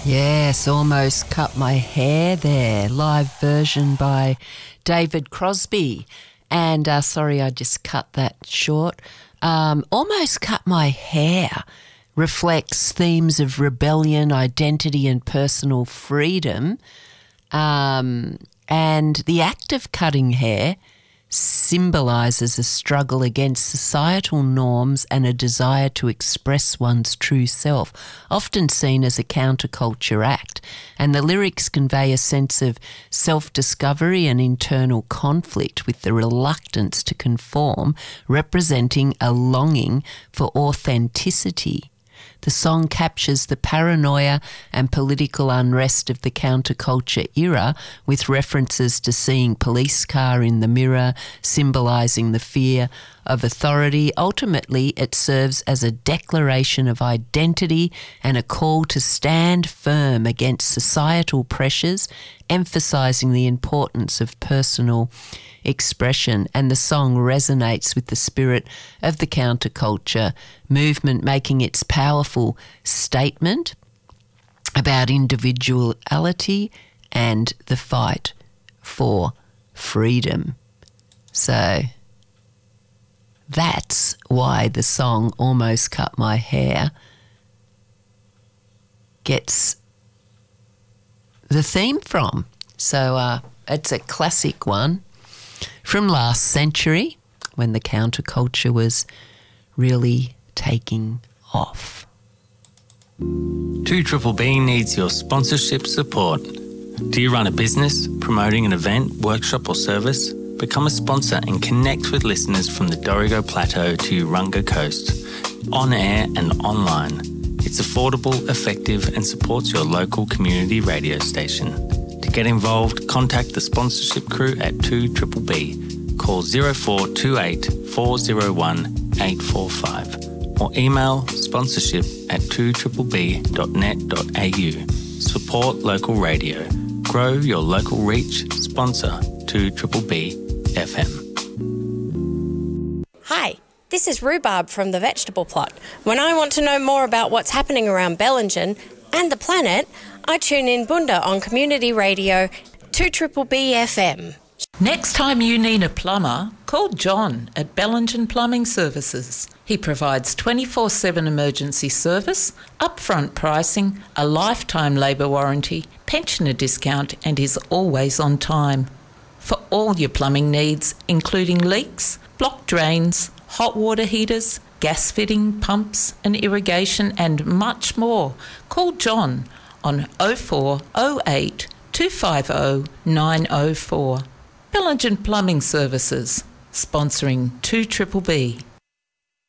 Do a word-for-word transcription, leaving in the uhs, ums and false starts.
Yes, almost cut my hair there. Live version by David Crosby. And uh, sorry, I just cut that short. Um, almost cut my hair reflects themes of rebellion, identity and personal freedom. Um, and the act of cutting hair symbolises a struggle against societal norms and a desire to express one's true self, often seen as a counterculture act. And the lyrics convey a sense of self-discovery and internal conflict with the reluctance to conform, representing a longing for authenticity. The song captures the paranoia and political unrest of the counterculture era, with references to seeing police car in the mirror, symbolising the fear of authority. Ultimately, it serves as a declaration of identity and a call to stand firm against societal pressures, emphasising the importance of personal expression. And the song resonates with the spirit of the counterculture movement, making its powerful statement about individuality and the fight for freedom. So that's why the song Almost Cut My Hair gets the theme from. So uh, it's a classic one from last century when the counterculture was really taking off. two Triple B needs your sponsorship support. Do you run a business, promoting an event, workshop or service? Become a sponsor and connect with listeners from the Dorrigo Plateau to Urunga Coast, on air and online. It's affordable, effective and supports your local community radio station. To get involved, contact the sponsorship crew at two Triple B. Call zero four two eight four zero one eight four five or email sponsorship at two triple b dot net dot a u. Support local radio. Grow your local reach. Sponsor two Triple B F M. Hi, this is Rhubarb from The Vegetable Plot. When I want to know more about what's happening around Bellingen and the planet, I tune in Bunda on Community Radio two Triple B F M. Next time you need a plumber, call John at Bellingen Plumbing Services. He provides twenty-four seven emergency service, upfront pricing, a lifetime labour warranty, pensioner discount and is always on time. For all your plumbing needs, including leaks, blocked drains, hot water heaters, gas fitting, pumps and irrigation and much more, call John on oh four oh eight two five oh nine oh four. Bellingen Plumbing Services, sponsoring two Triple B.